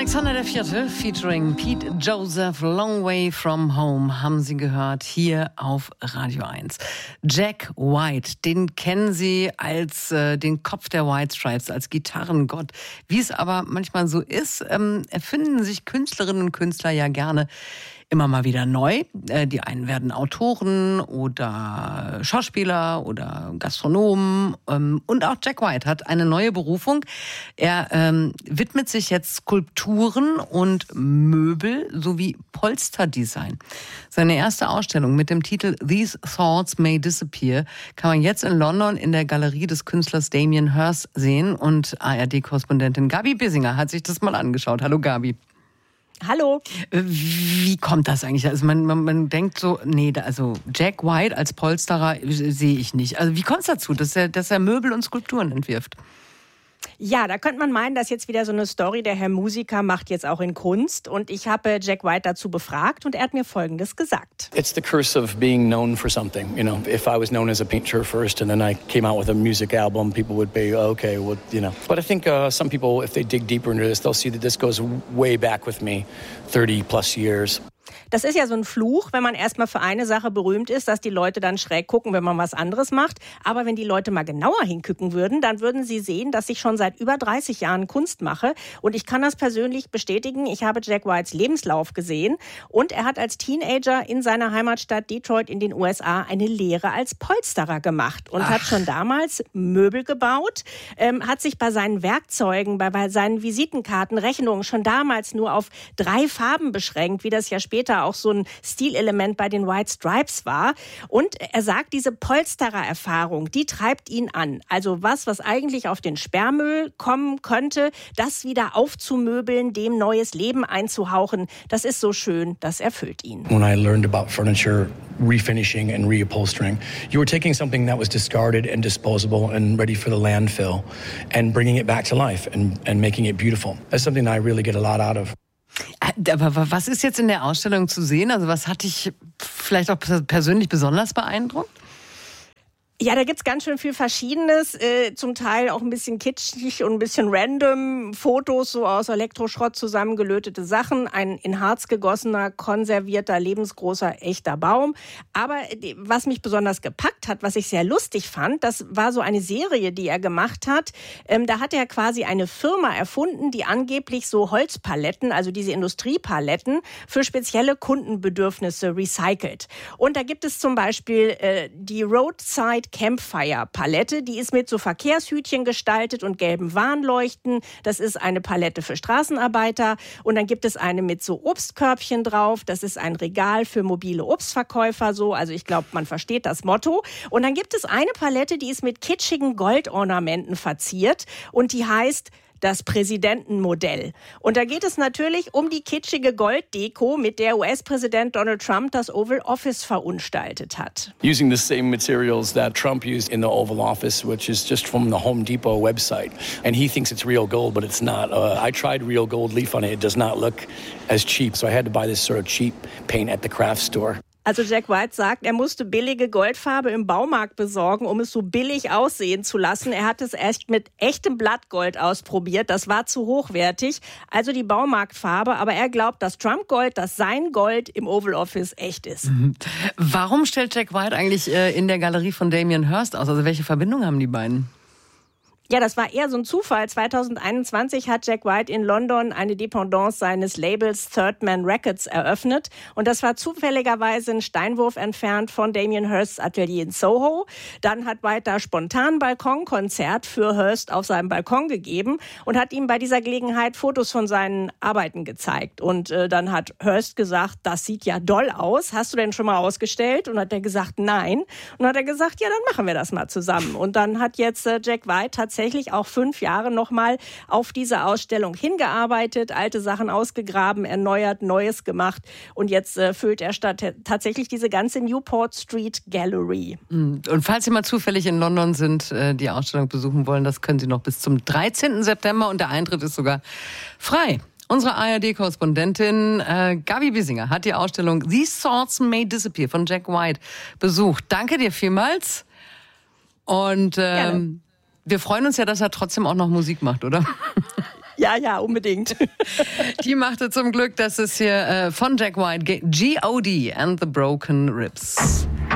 Alexander IV. featuring Pete Joseph, Long Way From Home, haben Sie gehört, hier auf Radio 1. Jack White, den kennen Sie als den Kopf der White Stripes, als Gitarrengott. Wie es aber manchmal so ist, erfinden sich Künstlerinnen und Künstler ja gerne immer mal wieder neu. Die einen werden Autoren oder Schauspieler oder Gastronomen. Und auch Jack White hat eine neue Berufung. Er widmet sich jetzt Skulpturen und Möbel sowie Polsterdesign. Seine erste Ausstellung mit dem Titel These Thoughts May Disappear kann man jetzt in London in der Galerie des Künstlers Damien Hirst sehen. Und ARD-Korrespondentin Gabi Bissinger hat sich das mal angeschaut. Hallo Gabi. Hallo. Wie kommt das eigentlich? Also man denkt so, nee, also Jack White als Polsterer sehe ich nicht. Also wie kommt es dazu, dass er Möbel und Skulpturen entwirft? Ja, da könnte man meinen, dass jetzt wieder so eine Story, der Herr Musiker macht jetzt auch in Kunst. Und ich habe Jack White dazu befragt und er hat mir Folgendes gesagt. It's the curse of being known for something. You know, if I was known as a painter first and then I came out with a music album, people would be, okay, well, you know. But I think some people, if they dig deeper into this, they'll see that this goes way back with me, 30 plus years. Das ist ja so ein Fluch, wenn man erstmal für eine Sache berühmt ist, dass die Leute dann schräg gucken, wenn man was anderes macht. Aber wenn die Leute mal genauer hingucken würden, dann würden sie sehen, dass ich schon seit über 30 Jahren Kunst mache. Und ich kann das persönlich bestätigen. Ich habe Jack Whites Lebenslauf gesehen. Und er hat als Teenager in seiner Heimatstadt Detroit in den USA eine Lehre als Polsterer gemacht. Und hat schon damals Möbel gebaut, hat sich bei seinen Werkzeugen, bei seinen Visitenkarten, Rechnungen schon damals nur auf 3 Farben beschränkt, wie das ja später auch so ein Stilelement bei den White Stripes war. Und er sagt, diese Polsterer-Erfahrung, die treibt ihn an. Also was eigentlich auf den Sperrmüll kommen könnte, das wieder aufzumöbeln, dem neues Leben einzuhauchen, das ist so schön, das erfüllt ihn. When I learned about furniture refinishing and reupholstering, you were taking something that was discarded and disposable and ready for the landfill and bringing it back to life and making it beautiful. That's something I really get a lot out of. Aber was ist jetzt in der Ausstellung zu sehen? Also was hat dich vielleicht auch persönlich besonders beeindruckt? Ja, da gibt's ganz schön viel Verschiedenes, zum Teil auch ein bisschen kitschig und ein bisschen random. Fotos so aus Elektroschrott zusammengelötete Sachen, ein in Harz gegossener, konservierter, lebensgroßer, echter Baum. Aber was mich besonders gepackt hat, was ich sehr lustig fand, das war so eine Serie, die er gemacht hat. Da hat er quasi eine Firma erfunden, die angeblich so Holzpaletten, also diese Industriepaletten, für spezielle Kundenbedürfnisse recycelt. Und da gibt es zum Beispiel die Roadside Campfire Palette, die ist mit so Verkehrshütchen gestaltet und gelben Warnleuchten. Das ist eine Palette für Straßenarbeiter. Und dann gibt es eine mit so Obstkörbchen drauf. Das ist ein Regal für mobile Obstverkäufer. So, also ich glaube, man versteht das Motto. Und dann gibt es eine Palette, die ist mit kitschigen Goldornamenten verziert und die heißt das Präsidentenmodell. Und da geht es natürlich um die kitschige Golddeko, mit der US-Präsident Donald Trump das Oval Office verunstaltet hat. Using the same materials that Trump used in the Oval Office, which is just from the Home Depot website. And he thinks it's real gold, but it's not. I tried real gold leaf on it. It does not look as cheap. So I had to buy this sort of cheap paint at the craft store. Also Jack White sagt, er musste billige Goldfarbe im Baumarkt besorgen, um es so billig aussehen zu lassen. Er hat es erst mit echtem Blattgold ausprobiert. Das war zu hochwertig. Also die Baumarktfarbe. Aber er glaubt, dass Trump-Gold, dass sein Gold im Oval Office echt ist. Warum stellt Jack White eigentlich in der Galerie von Damien Hirst aus? Also welche Verbindung haben die beiden? Ja, das war eher so ein Zufall. 2021 hat Jack White in London eine Dependance seines Labels Third Man Records eröffnet. Und das war zufälligerweise ein Steinwurf entfernt von Damien Hirsts Atelier in Soho. Dann hat White da spontan ein Balkonkonzert für Hirst auf seinem Balkon gegeben und hat ihm bei dieser Gelegenheit Fotos von seinen Arbeiten gezeigt. Und dann hat Hirst gesagt, das sieht ja doll aus. Hast du denn schon mal ausgestellt? Und hat er gesagt, nein. Und dann hat er gesagt, ja, dann machen wir das mal zusammen. Und dann hat jetzt Jack White tatsächlich auch 5 Jahre nochmal auf diese Ausstellung hingearbeitet, alte Sachen ausgegraben, erneuert, Neues gemacht und jetzt füllt er tatsächlich diese ganze Newport Street Gallery. Und falls Sie mal zufällig in London sind, die Ausstellung besuchen wollen, das können Sie noch bis zum 13. September und der Eintritt ist sogar frei. Unsere ARD-Korrespondentin Gabi Bissinger hat die Ausstellung These Thoughts May Disappear von Jack White besucht. Danke dir vielmals und wir freuen uns ja, dass er trotzdem auch noch Musik macht, oder? Ja, unbedingt. Die machte zum Glück, das ist hier von Jack White, G.O.D. and the Broken Ribs.